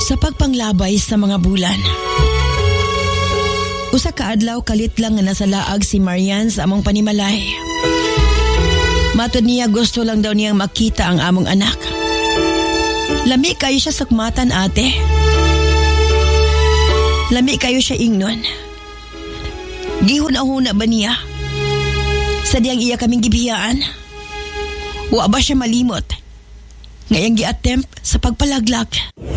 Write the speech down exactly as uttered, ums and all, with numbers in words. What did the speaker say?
Sa pagpanglabay sa mga bulan, usa ka adlaw kalit lang nga nasalaag si Marian sa among panimalay. Matod niya gusto lang daw niyang makita ang among anak. Lami kayo siya sakmatan, ate. Lami kayo siya ingnon. Gihuna-huna ba niya? Sadyang iya kaming gibihiyaan. Wa ba siya malimot ngayang gi-attempt sa pagpalaglag?